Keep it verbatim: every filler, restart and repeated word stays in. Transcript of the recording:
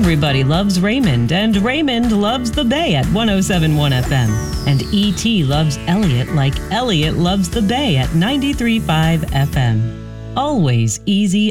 Everybody loves Raymond, and Raymond loves the Bay at one oh seven point one F M. And E T loves Elliot like Elliot loves the Bay at ninety-three point five F M. Always easy